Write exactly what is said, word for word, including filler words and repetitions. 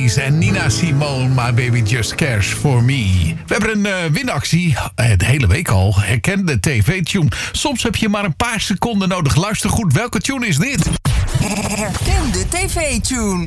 Breeze en Nina Simone, My Baby Just Cares For Me. We hebben een uh, winactie, uh, de hele week al. Herken de tv-tune. Soms heb je maar een paar seconden nodig. Luister goed, welke tune is dit? Herken de tv-tune.